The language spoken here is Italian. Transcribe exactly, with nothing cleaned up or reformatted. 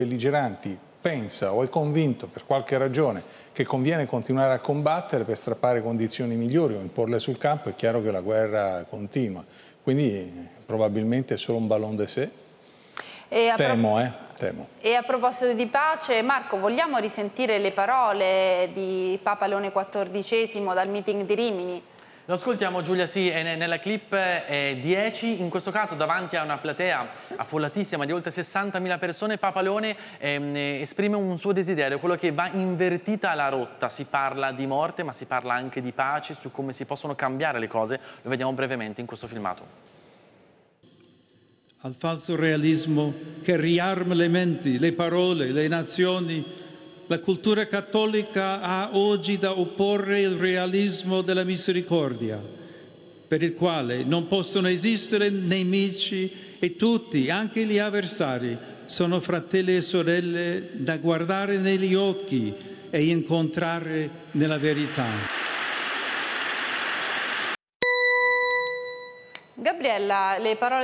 belligeranti pensa o è convinto per qualche ragione che conviene continuare a combattere per strappare condizioni migliori o imporle sul campo, è chiaro che la guerra continua. Quindi probabilmente è solo un ballon d'essai. Temo, eh, temo. E a proposito di pace, Marco, vogliamo risentire le parole di Papa Leone quattordicesimo dal meeting di Rimini? Lo ascoltiamo, Giulia, sì, è nella clip dieci, in questo caso davanti a una platea affollatissima di oltre sessantamila persone, Papa Leone ehm, esprime un suo desiderio, quello che va invertita la rotta. Si parla di morte, ma si parla anche di pace, su come si possono cambiare le cose. Lo vediamo brevemente in questo filmato. Al falso realismo che riarma le menti, le parole, le nazioni, la cultura cattolica ha oggi da opporre il realismo della misericordia, per il quale non possono esistere nemici e tutti, anche gli avversari, sono fratelli e sorelle da guardare negli occhi e incontrare nella verità. Gabriella, le parole